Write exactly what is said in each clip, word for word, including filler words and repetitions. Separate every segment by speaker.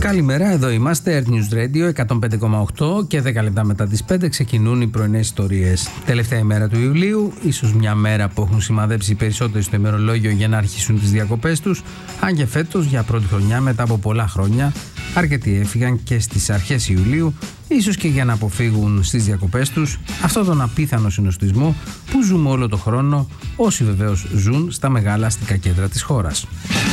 Speaker 1: Καλημέρα, εδώ είμαστε, Earth News Radio εκατόν πέντε κόμμα οκτώ και δέκα λεπτά μετά τις πέντε ξεκινούν οι πρωινές ιστορίες. Τελευταία ημέρα του Ιουλίου, ίσως μια μέρα που έχουν σημαδέψει οι περισσότεροι στο ημερολόγιο για να αρχίσουν τις διακοπές τους, αν και φέτος για πρώτη χρονιά μετά από πολλά χρόνια, αρκετοί έφυγαν και στις αρχές Ιουλίου, ίσως και για να αποφύγουν στις διακοπές τους αυτόν τον απίθανο συνοστισμό που ζούμε όλο το χρόνο, όσοι βεβαίως ζουν στα μεγάλα αστικά κέντρα της χώρας.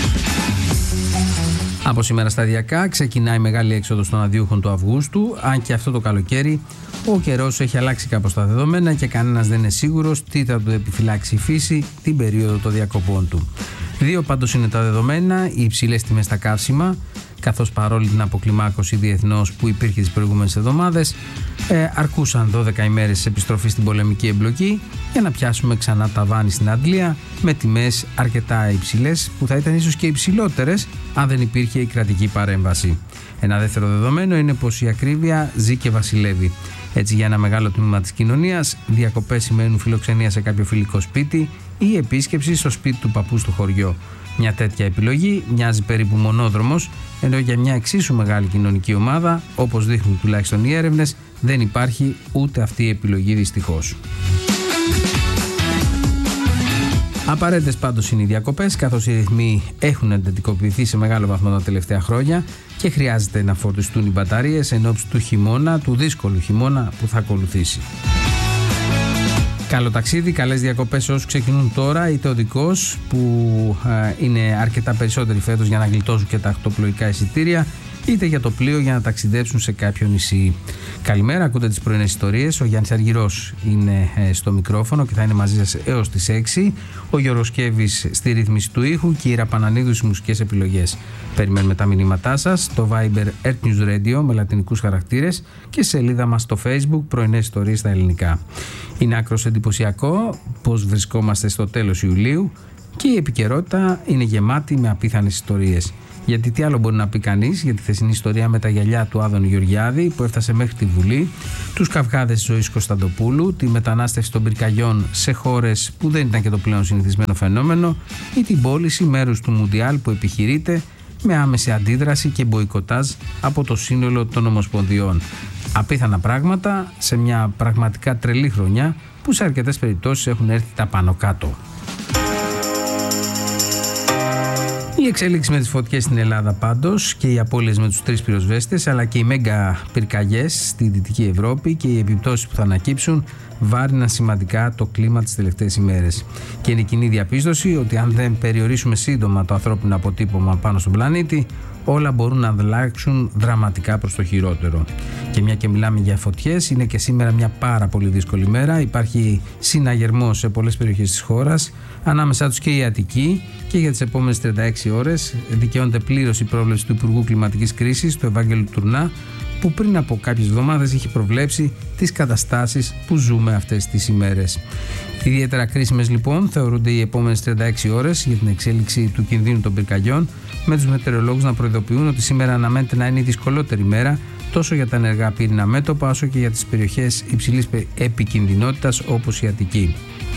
Speaker 1: Από σήμερα σταδιακά ξεκινάει η μεγάλη έξοδος των αδειούχων του Αυγούστου, αν και αυτό το καλοκαίρι ο καιρός έχει αλλάξει κάπως τα δεδομένα και κανένας δεν είναι σίγουρος τι θα του επιφυλάξει η φύση την περίοδο των διακοπών του. Δύο πάντως είναι τα δεδομένα, οι υψηλές τιμές στα καύσιμα, καθώς παρόλη την αποκλιμάκωση διεθνώς που υπήρχε τις προηγούμενες εβδομάδες, ε, αρκούσαν δώδεκα ημέρες επιστροφή στην πολεμική εμπλοκή για να πιάσουμε ξανά ταβάνι στην Αντλία με τιμές αρκετά υψηλές που θα ήταν ίσως και υψηλότερες αν δεν υπήρχε η κρατική παρέμβαση. Ένα δεύτερο δεδομένο είναι πως η ακρίβεια ζει και βασιλεύει. Έτσι, για ένα μεγάλο τμήμα της κοινωνίας, διακοπές σημαίνουν φιλοξενία σε κάποιο φιλικό σπίτι ή επίσκεψη στο σπίτι του παππού στο χωριό. Μια τέτοια επιλογή μοιάζει περίπου μονόδρομος, ενώ για μια εξίσου μεγάλη κοινωνική ομάδα, όπως δείχνουν τουλάχιστον οι έρευνες, δεν υπάρχει ούτε αυτή η επιλογή δυστυχώς. Απαραίτητες πάντως είναι οι διακοπές, καθώς οι ρυθμοί έχουν εντατικοποιηθεί σε μεγάλο βαθμό τα τελευταία χρόνια και χρειάζεται να φορτιστούν οι μπαταρίες εν ώψη του χειμώνα, του δύσκολου χειμώνα που θα ακολουθήσει. Καλό ταξίδι, καλές διακοπές όσους ξεκινούν τώρα, είτε οδικός που α, είναι αρκετά περισσότεροι φέτος για να γλιτώσουν και τα ακτοπλοϊκά εισιτήρια, είτε για το πλοίο για να ταξιδέψουν σε κάποιο νησί. Καλημέρα, ακούτε τις πρωινές ιστορίες. Ο Γιάννης Αργυρός είναι ε, στο μικρόφωνο και θα είναι μαζί σας έως τις έξι. Ο Γιώργος Κέβης στη ρύθμιση του ήχου και η Ήρα Πανανίδου στις μουσικές επιλογές. Περιμένουμε τα μηνύματά σας στο Viber Earth News Radio με λατινικούς χαρακτήρες και σελίδα μας στο Facebook πρωινές ιστορίες στα ελληνικά. Είναι άκρως εντυπωσιακό πως βρισκόμαστε στο τέλος Ιουλίου και η επικαιρότητα είναι γεμάτη με απίθανες ιστορίες. Γιατί τι άλλο μπορεί να πει κανείς για τη χθεσινή ιστορία με τα γυαλιά του Άδωνη Γεωργιάδη που έφτασε μέχρι τη Βουλή, τους καυγάδες της Ζωής Κωνσταντοπούλου, τη μετανάστευση των πυρκαγιών σε χώρες που δεν ήταν και το πλέον συνηθισμένο φαινόμενο ή την πώληση μέρους του Μουντιάλ που επιχειρείται με άμεση αντίδραση και μποϊκοτάζ από το σύνολο των ομοσπονδιών. Απίθανα πράγματα σε μια πραγματικά τρελή χρονιά που σε αρκετές περιπτώσεις έχουν έρθει τα πάνω κάτω. Η εξέλιξη με τις φωτιές στην Ελλάδα πάντως και οι απώλειες με τους τρεις πυροσβέστες αλλά και οι μέγα πυρκαγιές στη Δυτική Ευρώπη και οι επιπτώσεις που θα ανακύψουν βάρυναν σημαντικά το κλίμα τις τελευταίες ημέρες. Και είναι κοινή διαπίστωση ότι αν δεν περιορίσουμε σύντομα το ανθρώπινο αποτύπωμα πάνω στον πλανήτη, όλα μπορούν να αλλάξουν δραματικά προς το χειρότερο. Και μια και μιλάμε για φωτιές, είναι και σήμερα μια πάρα πολύ δύσκολη μέρα. Υπάρχει συναγερμός σε πολλές περιοχές της χώρας, ανάμεσά τους και η Αττική, και για τις επόμενες τριάντα έξι ώρες δικαιώνεται πλήρως η πρόβλεψη του Υπουργού Κλιματικής Κρίσης, του Ευάγγελου Τουρνά, που πριν από κάποιες εβδομάδες είχε προβλέψει τις καταστάσεις που ζούμε αυτές τις ημέρες. Ιδιαίτερα κρίσιμες λοιπόν θεωρούνται οι επόμενες τριάντα έξι ώρες για την εξέλιξη του κινδύνου των πυρκαγιών, με τους μετεωρολόγους να προειδοποιούν ότι σήμερα αναμένεται να είναι η δυσκολότερη μέρα τόσο για τα ενεργά πύρινα μέτωπα όσο και για τις περιοχές υψηλής επικινδυνότητας όπως η Αττική.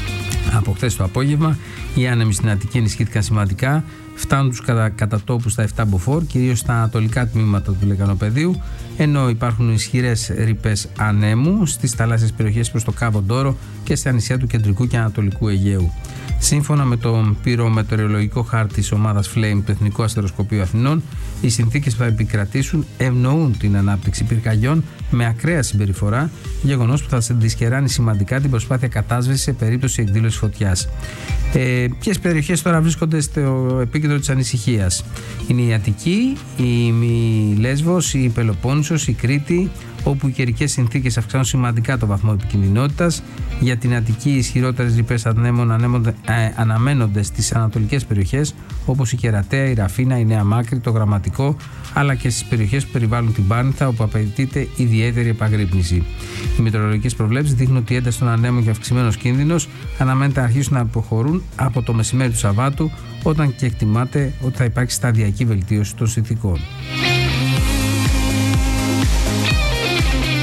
Speaker 1: Από χθες το απόγευμα οι άνεμοι στην Αττική ενισχύθηκαν σημαντικά, φτάνουν τους κατα, κατατόπους στα επτά μποφόρ, κυρίως στα ανατολικά τμήματα του Λεκανοπεδίου, ενώ υπάρχουν ισχυρές ρήπες ανέμου στις θαλάσσιες περιοχές προς το Κάβο Ντόρο και στα νησιά του κεντρικού και ανατολικού Αιγαίου. Σύμφωνα με τον πυρομετεωρολογικό χάρτη της ομάδας Flame του Εθνικού Αστεροσκοπείου Αθηνών, οι συνθήκες που θα επικρατήσουν ευνοούν την ανάπτυξη πυρκαγιών με ακραία συμπεριφορά, γεγονός που θα δυσκεράνει σημαντικά την προσπάθεια κατάσβεσης σε περίπτωση εκδήλωσης φωτιάς. Ε, ποιες περιοχές τώρα βρίσκονται στο επίκεντρο της ανησυχίας? Είναι η Αττική, η Λέσβος, η Πελοπόννησος, η Κρήτη, όπου οι καιρικές συνθήκες αυξάνουν σημαντικά το βαθμό επικινδυνότητας. Για την Αττική, οι ισχυρότερες ρηπές ανέμων αναμένονται στις ανατολικές περιοχές, όπως η Κερατέα, η Ραφίνα, η Νέα Μάκρη, το Γραμματικό, αλλά και στις περιοχές που περιβάλλουν την Πάρνηθα, όπου απαιτείται ιδιαίτερη επαγρύπνηση. Οι μετεωρολογικές προβλέψεις δείχνουν ότι η ένταση των ανέμων και αυξημένος κίνδυνος αναμένεται να αρχίσουν να αποχωρούν από το μεσημέρι του Σαββάτου, όταν και εκτιμάται ότι θα υπάρξει σταδιακή βελτίωση των συνθήκων.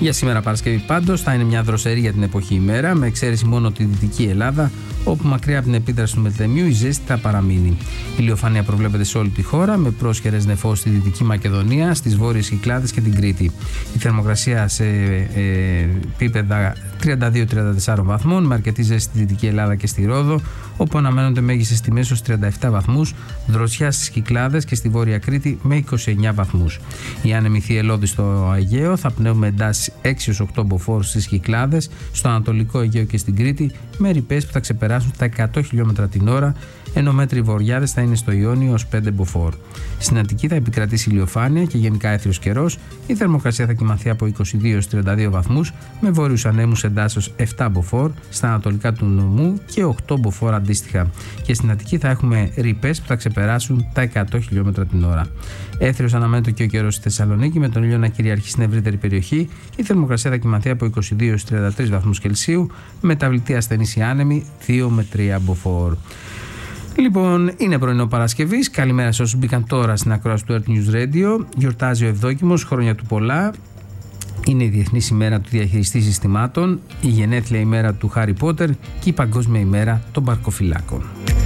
Speaker 1: Για σήμερα Παρασκευή πάντως θα είναι μια δροσερή για την εποχή ημέρα, με εξαίρεση μόνο τη Δυτική Ελλάδα, όπου μακριά από την επίδραση του μετεμιού η ζέστη θα παραμείνει. Η ηλιοφάνεια προβλέπεται σε όλη τη χώρα, με πρόσχερες νεφώσεις στη Δυτική Μακεδονία, στις Βόρειες Κυκλάδες και την Κρήτη. Η θερμοκρασία σε ε, επίπεδα τριάντα δύο με τριάντα τέσσερα βαθμών, με αρκετή ζέστη στη Δυτική Ελλάδα και στη Ρόδο, όπου αναμένονται μέγιστες τιμές ως τριάντα επτά βαθμούς, δροσιά στις Κυκλάδες και στη Βόρεια Κρήτη με είκοσι εννέα βαθμούς. Η άνεμη θυελλώδη στο Αιγαίο θα πνέουμε εντάσεις έξι με οκτώ μποφόρ στις Κυκλάδες, στο Ανατολικό Αιγαίο και στην Κρήτη, με ρηπές που θα ξεπεράσουν τα εκατό χιλιόμετρα την ώρα, ενώ μέτροι βοριάδες θα είναι στο Ιόνιο ως πέντε μποφόρ. Στην Αττική θα επικρατήσει ηλιοφάνεια και γενικά έθριος καιρός. Η θερμοκρασία θα κυμανθεί από είκοσι δύο με τριάντα δύο βαθμούς, με βόρειους ανέμους εντάσσεως επτά μποφόρ, στα ανατολικά του νομού και οκτώ μποφόρ αντίστοιχα. Και στην Αττική θα έχουμε ρηπές που θα ξεπεράσουν τα εκατό χιλιόμετρα την ώρα. Έθριος αναμένεται και ο καιρός στη Θεσσαλονίκη, με τον ήλιο να κυριαρχεί στην ευρύτερη περιοχή. Η θερμοκρασία θα κυμανθεί από είκοσι δύο με τριάντα τρεις βαθμούς Κελσίου, με μεταβλητή ασθενής η άνεμη δύο με τρία μποφόρ. Λοιπόν, είναι πρωινό Παρασκευής. Καλημέρα σε όσους μπήκαν τώρα στην ακρόαση του Earth News Radio. Γιορτάζει ο Ευδόκιμος, χρόνια του πολλά. Είναι η Διεθνής ημέρα του διαχειριστή συστημάτων, η γενέθλια ημέρα του Χάρι Πότερ και η Παγκόσμια ημέρα των Παρκοφυλάκων.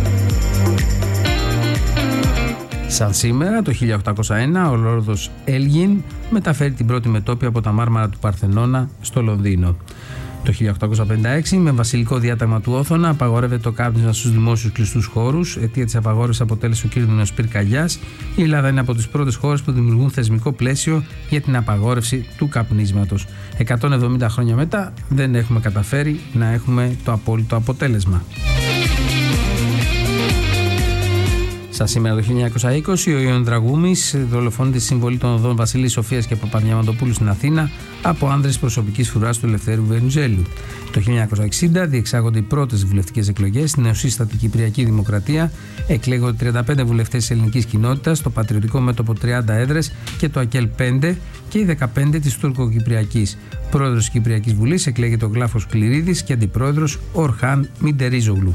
Speaker 1: Σαν σήμερα, το χίλια οκτακόσια ένα, ο Λόρδος Έλγιν μεταφέρει την πρώτη μετώπη από τα μάρμαρα του Παρθενώνα στο Λονδίνο. Το χίλια οκτακόσια πενήντα έξι, με βασιλικό διάταγμα του Όθωνα, απαγορεύεται το κάπνισμα στους δημόσιους κλειστούς χώρους. Αιτία της απαγόρευσης αποτέλεσε ο κίνδυνος πυρκαγιάς. Η Ελλάδα είναι από τις πρώτες χώρες που δημιουργούν θεσμικό πλαίσιο για την απαγόρευση του καπνίσματος. εκατόν εβδομήντα χρόνια μετά, δεν έχουμε καταφέρει να έχουμε το απόλυτο αποτέλεσμα. Σαν σήμερα το χίλια εννιακόσια είκοσι, ο Ιωάννης Δραγούμης δολοφονείται στη συμβολή των οδών Βασιλής Σοφίας και Παπαδιαμαντοπούλου στην Αθήνα από άνδρες προσωπικής φρουράς του Ελευθέρου Βενιζέλου. Το χίλια εννιακόσια εξήντα διεξάγονται οι πρώτες βουλευτικές εκλογές στην νεοσύστατη Κυπριακή Δημοκρατία. Εκλέγονται τριάντα πέντε βουλευτές της ελληνικής κοινότητας, το Πατριωτικό Μέτωπο τριάντα έδρες και το ΑΚΕΛ πέντε και οι δεκαπέντε της Τουρκοκυπριακής. Πρόεδρος της Κυπριακής Βουλής εκλέγεται ο Γλάφος Κληρίδης και αντιπρόεδρος Ορχάν Μιντερίζογλου.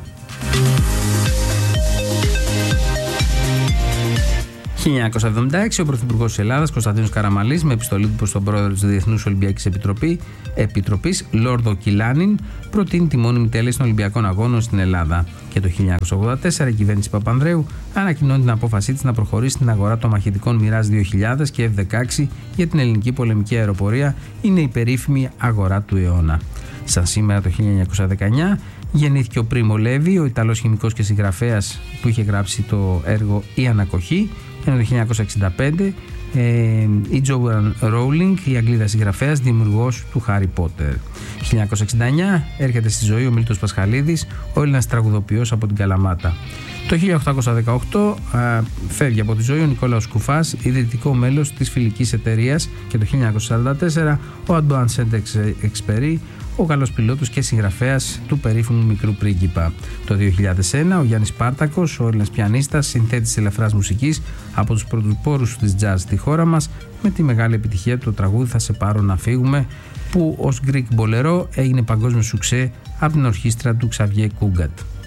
Speaker 1: χίλια εννιακόσια εβδομήντα έξι, ο Πρωθυπουργός της Ελλάδας, Κωνσταντίνος Καραμανλής, με επιστολή του προς τον πρόεδρο της Διεθνούς Ολυμπιακής Επιτροπή, Επιτροπής, Λόρδο Κιλάνιν, προτείνει τη μόνιμη τέλεση των Ολυμπιακών Αγώνων στην Ελλάδα. Και το χίλια εννιακόσια ογδόντα τέσσερα, η κυβέρνηση Παπανδρέου ανακοινώνει την απόφασή της να προχωρήσει στην αγορά των μαχητικών Μιράζ δύο χιλιάδες και εφ δεκαέξι για την ελληνική πολεμική αεροπορία. Είναι η περίφημη αγορά του αιώνα. Σαν σήμερα το χίλια εννιακόσια δεκαεννιά, γεννήθηκε ο Πρίμο Λέβη, ο Ιταλός χημικός και συγγραφέας που είχε γράψει το έργο «Η Ανακοχή». Ενώ το χίλια εννιακόσια εξήντα πέντε, ε, η Τζόαν Ρόουλινγκ, η Αγγλίδα συγγραφέας, δημιουργός του Χάρι Πότερ. χίλια εννιακόσια εξήντα εννιά έρχεται στη ζωή ο Μίλτος Πασχαλίδης, ο Έλληνας τραγουδοποιός από την Καλαμάτα. Το χίλια οκτακόσια δεκαοκτώ α, φεύγει από τη ζωή ο Νικόλαος Κουφάς, ιδρυτικό μέλος της Φιλικής Εταιρείας, και το χίλια εννιακόσια σαράντα τέσσερα ο Αντουάν Σεντ-Εξπερί, ο Γαλλός πιλότος και συγγραφέας του περίφημου Μικρού Πρίγκιπα. Το δύο χιλιάδες ένα, ο Γιάννης Σπάρτακος, ο Έλληνας πιανίστας, συνθέτης ελαφράς μουσικής, από τους πρωτοπόρους της jazz στη χώρα μας, με τη μεγάλη επιτυχία του το τραγούδι «Θα σε πάρω να φύγουμε», που ως Greek Bolero έγινε παγκόσμιο σουξέ από την ορχήστρα του Ξαβιέ Κούγκατ.